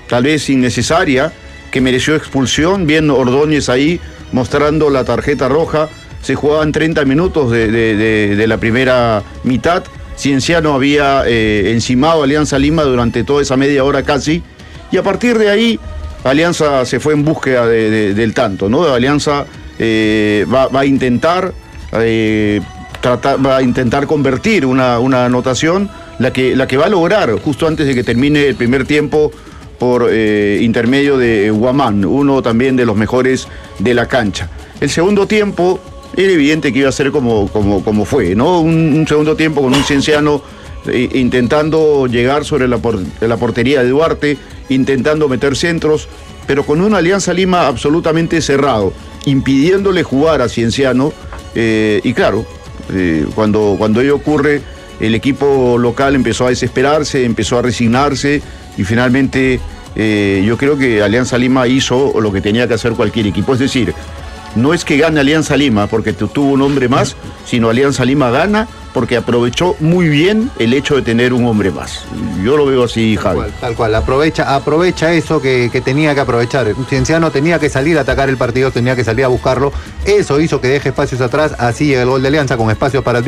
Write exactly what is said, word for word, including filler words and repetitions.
tal vez innecesaria, que mereció expulsión, bien Ordóñez ahí mostrando la tarjeta roja. Se jugaban treinta minutos de, de, de, de la primera mitad. Cienciano había eh, encimado a Alianza Lima durante toda esa media hora casi, y a partir de ahí Alianza se fue en búsqueda de, de, del tanto, ¿no? Alianza eh, va, va a intentar eh, tratar, va a intentar convertir una, una anotación, la que, la que va a lograr justo antes de que termine el primer tiempo por eh, intermedio de Guamán, uno también de los mejores de la cancha. El segundo tiempo era evidente que iba a ser como, como, como fue, ¿no? Un, un segundo tiempo con un Cienciano eh, intentando llegar sobre la, por, la portería de Duarte, intentando meter centros, pero con una Alianza Lima absolutamente cerrado, impidiéndole jugar a Cienciano, eh, y claro, eh, cuando, cuando ello ocurre, el equipo local empezó a desesperarse, empezó a resignarse, y finalmente eh, yo creo que Alianza Lima hizo lo que tenía que hacer cualquier equipo, es decir, no es que gane Alianza Lima porque tuvo un hombre más, sino Alianza Lima gana porque aprovechó muy bien el hecho de tener un hombre más. Yo lo veo así, Javi. Tal cual, tal cual. Aprovecha, aprovecha eso que, que tenía que aprovechar. Cienciano tenía que salir a atacar el partido, tenía que salir a buscarlo. Eso hizo que deje espacios atrás, así llega el gol de Alianza con espacios para el